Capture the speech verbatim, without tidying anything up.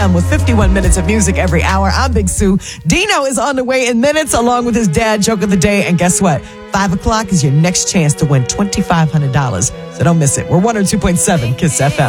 p.m. with fifty-one minutes of music every hour. I'm Big Sue. Dino is on the way in minutes along with his dad, Joke of the Day. And guess what? Five o'clock is your next chance to win twenty-five hundred dollars. So don't miss it. We're one oh two point seven Kiss F M.